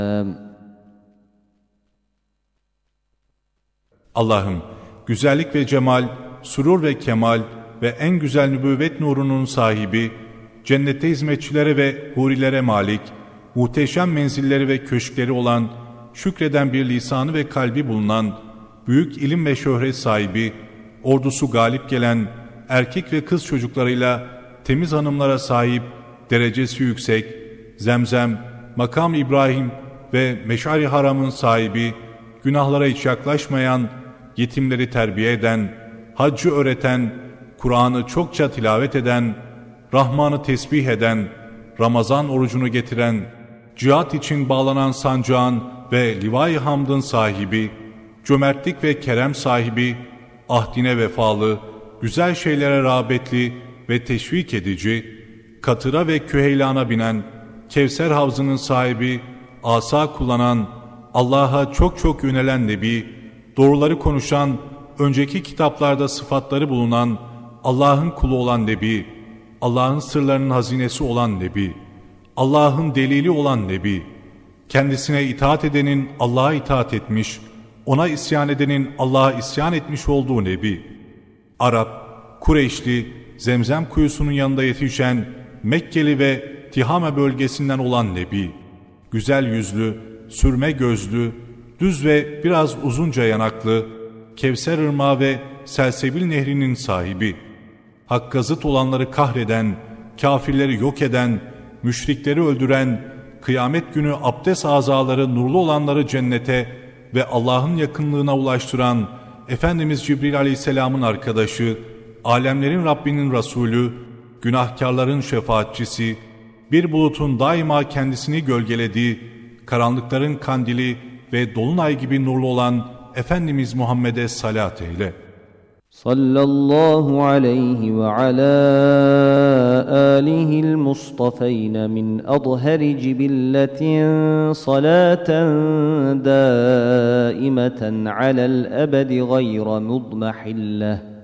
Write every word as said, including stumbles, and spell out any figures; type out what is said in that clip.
Allah'ım, güzellik ve cemal, surur ve kemal ve en güzel nübüvvet nurunun sahibi, cennette hizmetçilere ve hurilere malik, muhteşem menzilleri ve köşkleri olan, şükreden bir lisanı ve kalbi bulunan, büyük ilim ve şöhret sahibi, ordusu galip gelen, erkek ve kız çocuklarıyla temiz hanımlara sahip, derecesi yüksek, Zemzem, Makam İbrahim ve Meş'ar-i Haram'ın sahibi, günahlara hiç yaklaşmayan, yetimleri terbiye eden, haccı öğreten, Kur'an'ı çokça tilavet eden, Rahman'ı tesbih eden, Ramazan orucunu getiren, cihat için bağlanan sancağın ve Liva-i Hamd'ın sahibi, cömertlik ve kerem sahibi, ahdine vefalı, güzel şeylere rağbetli ve teşvik edici, katıra ve küheylana binen, Kevser havzının sahibi, asa kullanan, Allah'a çok çok yönelen Nebi, doğruları konuşan, önceki kitaplarda sıfatları bulunan, Allah'ın kulu olan Nebi, Allah'ın sırlarının hazinesi olan Nebi, Allah'ın delili olan Nebi, kendisine itaat edenin Allah'a itaat etmiş, ona isyan edenin Allah'a isyan etmiş olduğu Nebi, Arap, Kureyşli, Zemzem kuyusunun yanında yetişen, Mekkeli ve Tihame bölgesinden olan Nebi, güzel yüzlü, sürme gözlü, düz ve biraz uzunca yanaklı, Kevser ırmağı ve Selsebil nehrinin sahibi, Hakka zıt olanları kahreden, kafirleri yok eden, müşrikleri öldüren, kıyamet günü abdest azaları nurlu olanları cennete ve Allah'ın yakınlığına ulaştıran, Efendimiz Cibril Aleyhisselam'ın arkadaşı, alemlerin Rabbinin Resulü, günahkarların şefaatçisi, bir bulutun daima kendisini gölgelediği, karanlıkların kandili ve dolunay gibi nurlu olan Efendimiz Muhammed'e salat eyle. Sallallahu aleyhi ve ala alihil mustafeyne min adheri cibilletin salaten daimeten alel ebedi gayre mudmahilleh.